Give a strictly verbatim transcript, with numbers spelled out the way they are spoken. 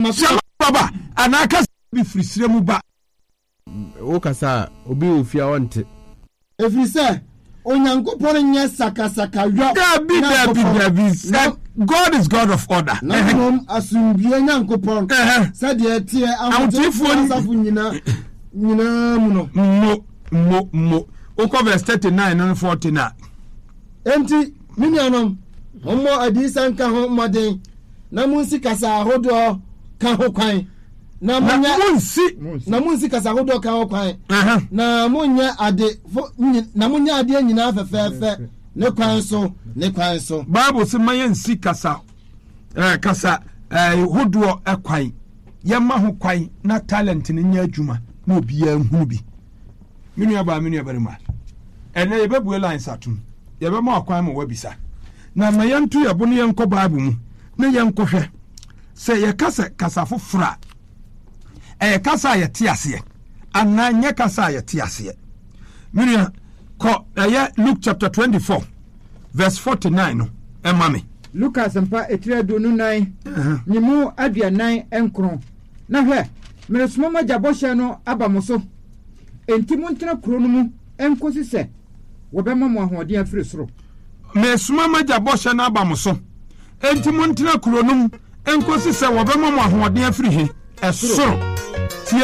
baba anaka bi frisire mu ba o kasa obi ofia wonte efrise onyankopon nye sakasaka yo dabi dabi dabi God is God of order na asumbie nyankopon said ye tie awtifo asafu nyina nyina mu no mo mo mo o ko verse thirty-nine and forty-nine enti minianom omo adisa nka ho moden na munsi kasa hodo ka ho kwan na munya munsi na munsi kasa hodo ka ho kwan na munya ade na munya ade nyina fefefe ne kwan so ne kwan so Bible se mayen si kasa eh kasa eh hodo ekwan yema ho kwan na talent ne nya adwuma na obi ya hu bi minu aba minu aba ma ene ye bebu lines atum ye be ma kwan mo wabisa na mayentu ye bo ne yenko Bible mu ne yenko hwe se ye kasa kasa fofora eh kasa ye tiase ana nye kasa ye tiase minu ko eh Luke chapter twenty-four verse forty-nine no e mame Lucas mpa etire nu nine nyimu adua nine enkron na hwe meresoma majaboshe no abamoso enti muntena kuro no mu enkosi se wobema mo ahode afiri soro mesoma majaboshe no abamoso enti muntena kuro no mu enkosi se wobema mo ahode afiri he esoro